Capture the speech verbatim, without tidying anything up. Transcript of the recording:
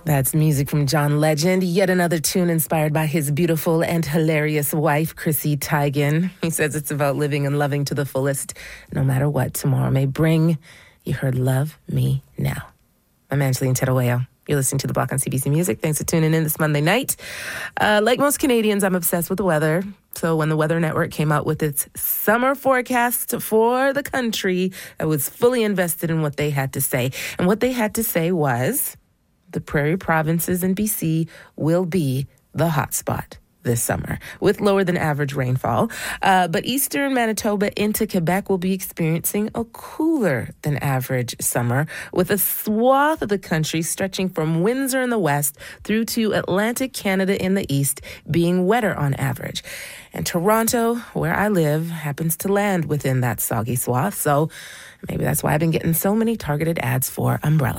That's music from John Legend, yet another tune inspired by his beautiful and hilarious wife, Chrissy Teigen. He says it's about living and loving to the fullest, no matter what tomorrow may bring. You heard Love Me Now. I'm Angeline Tedaweo. You're listening to The Block on C B C Music. Thanks for tuning in this Monday night. Uh, like most Canadians, I'm obsessed with the weather. So when the Weather Network came out with its summer forecast for the country, I was fully invested in what they had to say. And what they had to say was the prairie provinces in B C will be the hotspot this summer, with lower than average rainfall. Uh, but eastern Manitoba into Quebec will be experiencing a cooler than average summer, with a swath of the country stretching from Windsor in the west through to Atlantic Canada in the east being wetter on average. And Toronto, where I live, happens to land within that soggy swath. So maybe that's why I've been getting so many targeted ads for umbrellas.